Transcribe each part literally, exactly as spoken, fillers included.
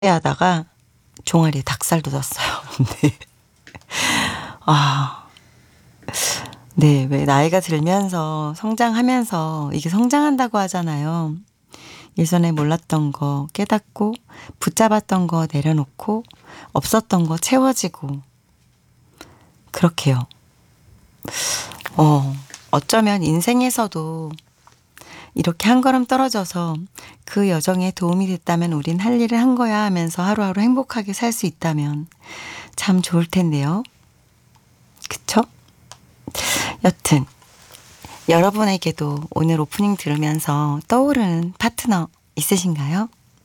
하다가 종아리에 닭살 돋았어요. 네. 아. 네. 왜 나이가 들면서 성장하면서 이게 성장한다고 하잖아요. 예전에 몰랐던 거 깨닫고 붙잡았던 거 내려놓고 없었던 거 채워지고 그렇게요. 어 어쩌면 인생에서도 이렇게 한 걸음 떨어져서 그 여정에 도움이 됐다면 우린 할 일을 한 거야 하면서 하루하루 행복하게 살 수 있다면 참 좋을 텐데요. 그쵸? 여튼 여러분에게도 오늘 오프닝 들으면서 떠오르는 파트너 있으신가요?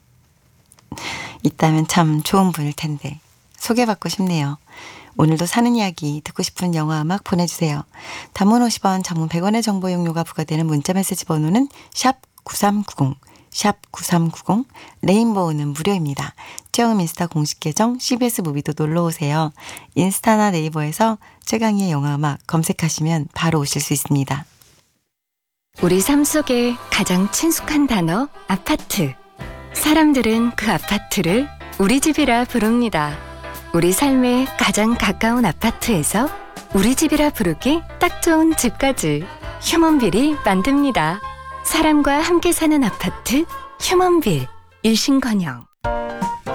있다면 참 좋은 분일 텐데 소개받고 싶네요. 오늘도 사는 이야기 듣고 싶은 영화 음악 보내주세요. 단문 오십 원, 장문 백 원의 정보 용료가 부과되는 문자메시지 번호는 샵 구삼구공, 샵 구삼구공, 레인보우는 무료입니다. 쩌음 인스타 공식 계정 씨비에스 무비도 놀러오세요. 인스타나 네이버에서 최강희의 영화 음악 검색하시면 바로 오실 수 있습니다. 우리 삶 속에 가장 친숙한 단어 아파트. 사람들은 그 아파트를 우리 집이라 부릅니다. 우리 삶에 가장 가까운 아파트에서 우리 집이라 부르기 딱 좋은 집까지 휴먼빌이 만듭니다. 사람과 함께 사는 아파트 휴먼빌. 일신건영.